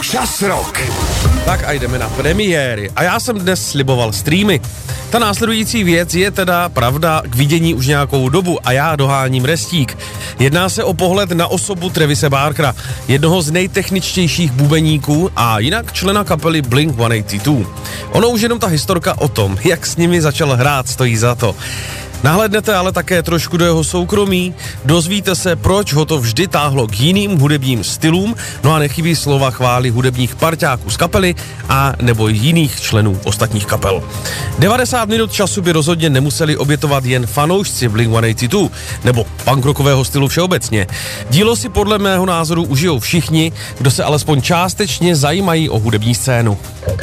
Čas Rock. Tak a jdeme na premiéry. A já jsem dnes sliboval streamy. Ta následující věc je teda pravda k vidění už nějakou dobu a já doháním restík. Jedná se o pohled na osobu Travise Barkera, jednoho z nejtechničtějších bubeníků a jinak člena kapely Blink-182. Ono už jenom ta historka o tom, jak s nimi začal hrát, stojí za to. Nahlédnete ale také trošku do jeho soukromí, dozvíte se, proč ho to vždy táhlo k jiným hudebním stylům, no a nechybí slova chvály hudebních parťáků z kapely a nebo jiných členů ostatních kapel. 90 minut času by rozhodně nemuseli obětovat jen fanoušci Blink-182 nebo punkrockového stylu všeobecně. Dílo si podle mého názoru užijou všichni, kdo se alespoň částečně zajímají o hudební scénu.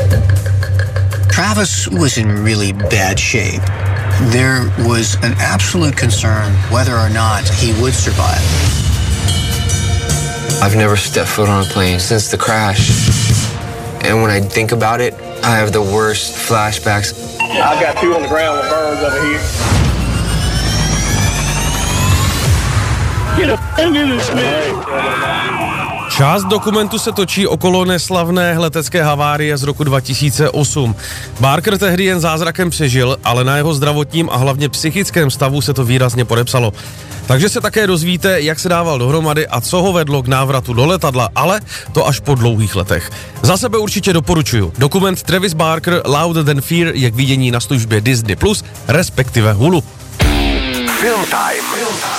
Travis was in really bad shape. There was an absolute concern whether or not he would survive. I've never stepped foot on a plane since the crash. And when I think about it, I have the worst flashbacks. I've got 2 on the ground with burns over here. Get up into this, man. Část dokumentu se točí okolo neslavné letecké havárie z roku 2008. Barker tehdy jen zázrakem přežil, ale na jeho zdravotním a hlavně psychickém stavu se to výrazně podepsalo. Takže se také dozvíte, jak se dával dohromady a co ho vedlo k návratu do letadla, ale to až po dlouhých letech. Za sebe určitě doporučuju. Dokument Travis Barker Louder Than Fear je k vidění na službě Disney+, respektive Hulu. Film Time.